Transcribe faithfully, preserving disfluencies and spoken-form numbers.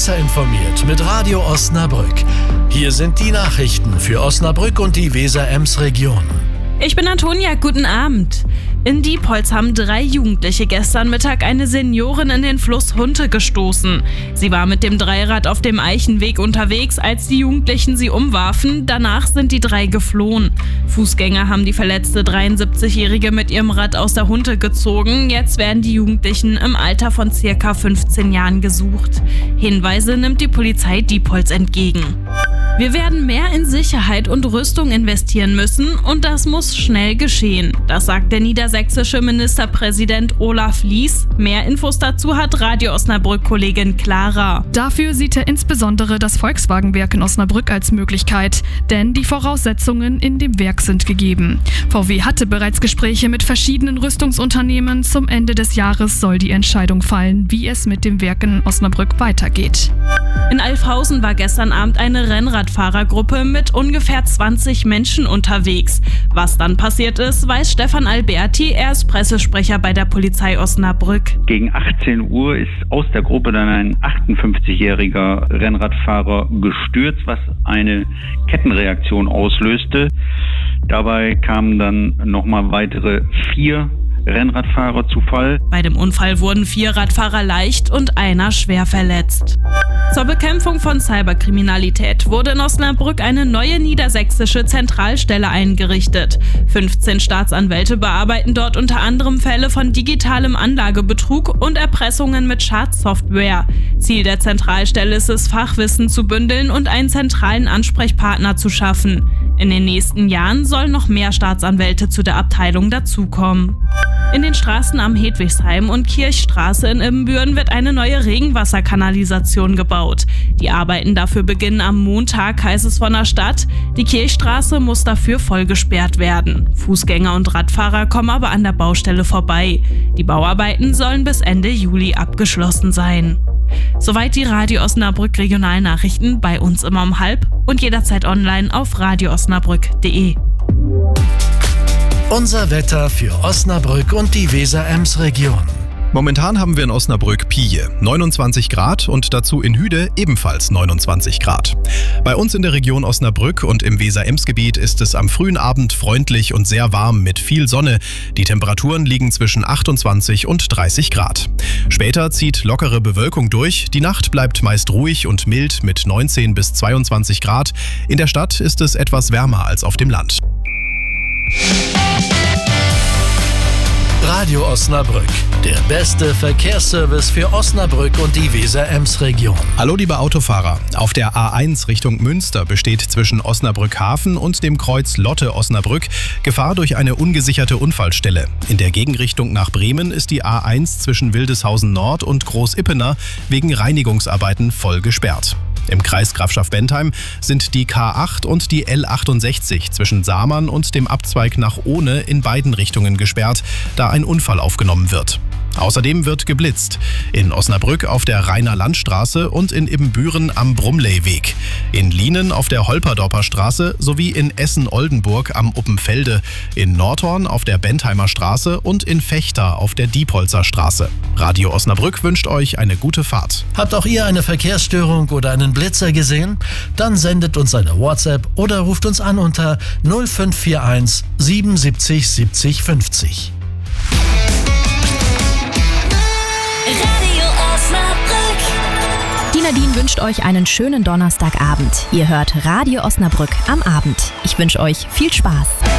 Besser informiert mit Radio Osnabrück. Hier sind die Nachrichten für Osnabrück und die Weser-Ems-Region. Ich bin Antonia, guten Abend. In Diepholz haben drei Jugendliche gestern Mittag eine Seniorin in den Fluss Hunte gestoßen. Sie war mit dem Dreirad auf dem Eichenweg unterwegs, als die Jugendlichen sie umwarfen. Danach sind die drei geflohen. Fußgänger haben die verletzte dreiundsiebzigjährige mit ihrem Rad aus der Hunte gezogen. Jetzt werden die Jugendlichen im Alter von circa fünfzehn Jahren gesucht. Hinweise nimmt die Polizei Diepholz entgegen. Wir werden mehr in Sicherheit und Rüstung investieren müssen und das muss schnell geschehen. Das sagt der niedersächsische Ministerpräsident Olaf Lies. Mehr Infos dazu hat Radio Osnabrück-Kollegin Clara. Dafür sieht er insbesondere das Volkswagenwerk in Osnabrück als Möglichkeit, denn die Voraussetzungen in dem Werk sind gegeben. V W hatte bereits Gespräche mit verschiedenen Rüstungsunternehmen. Zum Ende des Jahres soll die Entscheidung fallen, wie es mit dem Werk in Osnabrück weitergeht. In Alfhausen war gestern Abend eine Rennradfahrergruppe mit ungefähr zwanzig Menschen unterwegs. Was dann passiert ist, weiß Stefan Alberti, er ist Pressesprecher bei der Polizei Osnabrück. Gegen achtzehn Uhr ist aus der Gruppe dann ein achtundfünfzigjähriger Rennradfahrer gestürzt, was eine Kettenreaktion auslöste. Dabei kamen dann nochmal weitere vier Rennradfahrer zu Fall. Bei dem Unfall wurden vier Radfahrer leicht und einer schwer verletzt. Zur Bekämpfung von Cyberkriminalität wurde in Osnabrück eine neue niedersächsische Zentralstelle eingerichtet. fünfzehn Staatsanwälte bearbeiten dort unter anderem Fälle von digitalem Anlagebetrug und Erpressungen mit Schadsoftware. Ziel der Zentralstelle ist es, Fachwissen zu bündeln und einen zentralen Ansprechpartner zu schaffen. In den nächsten Jahren sollen noch mehr Staatsanwälte zu der Abteilung dazukommen. In den Straßen am Hedwigsheim und Kirchstraße in Ibbenbüren wird eine neue Regenwasserkanalisation gebaut. Die Arbeiten dafür beginnen am Montag, heißt es von der Stadt. Die Kirchstraße muss dafür voll gesperrt werden. Fußgänger und Radfahrer kommen aber an der Baustelle vorbei. Die Bauarbeiten sollen bis Ende Juli abgeschlossen sein. Soweit die Radio Osnabrück Regionalnachrichten, bei uns immer um halb und jederzeit online auf radio osnabrück punkt de. Unser Wetter für Osnabrück und die Weser-Ems-Region. Momentan haben wir in Osnabrück Pije, neunundzwanzig Grad und dazu in Hüde ebenfalls neunundzwanzig Grad. Bei uns in der Region Osnabrück und im Weser-Ems-Gebiet ist es am frühen Abend freundlich und sehr warm mit viel Sonne. Die Temperaturen liegen zwischen achtundzwanzig und dreißig Grad. Später zieht lockere Bewölkung durch. Die Nacht bleibt meist ruhig und mild mit neunzehn bis zweiundzwanzig Grad. In der Stadt ist es etwas wärmer als auf dem Land. Radio Osnabrück, der beste Verkehrsservice für Osnabrück und die Weser-Ems-Region. Hallo liebe Autofahrer, auf der A eins Richtung Münster besteht zwischen Osnabrück Hafen und dem Kreuz Lotte Osnabrück Gefahr durch eine ungesicherte Unfallstelle. In der Gegenrichtung nach Bremen ist die A eins zwischen Wildeshausen Nord und Groß-Ippener wegen Reinigungsarbeiten voll gesperrt. Im Kreis Grafschaft-Bentheim sind die K acht und die L achtundsechzig zwischen Samern und dem Abzweig nach Ohne in beiden Richtungen gesperrt, da ein Unfall aufgenommen wird. Außerdem wird geblitzt. In Osnabrück auf der Rainer-Land-Straße und in Ibbenbüren am Brumley-Weg. In Lienen auf der Holperdorper Straße sowie in Essen-Oldenburg am Uppenfelde. In Nordhorn auf der Bentheimer Straße und in Vechta auf der Diepholzer Straße. Radio Osnabrück wünscht euch eine gute Fahrt. Habt auch ihr eine Verkehrsstörung oder einen Blitzer gesehen? Dann sendet uns eine WhatsApp oder ruft uns an unter null fünf vier eins siebenundsiebzig siebzig fünfzig. Die Nadine wünscht euch einen schönen Donnerstagabend. Ihr hört Radio Osnabrück am Abend. Ich wünsche euch viel Spaß.